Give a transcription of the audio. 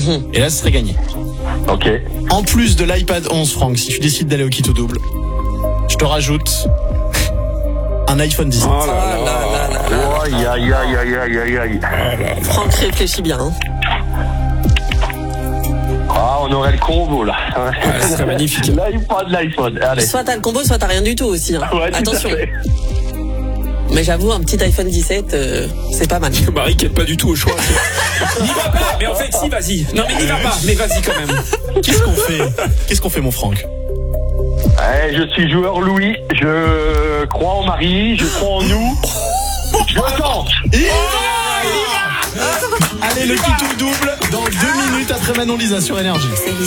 Et là, ce serait gagné. Ok. En plus de l'iPad 11, Franck, si tu décides d'aller au kit au double, je te rajoute un iPhone 17. Oh là là. Aïe, aïe, aïe, aïe, aïe, aïe, aïe. Franck réfléchit bien. Ah, on aurait le combo, là. Ouais, ce serait magnifique. L'iPhone. Allez. Soit t'as le combo, soit t'as rien du tout aussi. Hein. Ouais, tout à Attention. fait. Mais j'avoue, un petit iPhone 17, c'est pas mal. Marie qui aide pas du tout au choix. N'y va pas. Mais en fait, si, vas-y. Non, mais n'y va pas. Mais vas-y quand même. Qu'est-ce qu'on fait, mon Franck? Je suis joueur Louis. Je crois en Marie. Je crois en nous. Je tente. Allez, le kit au double dans 2 minutes après Manon Lisa sur Énergie.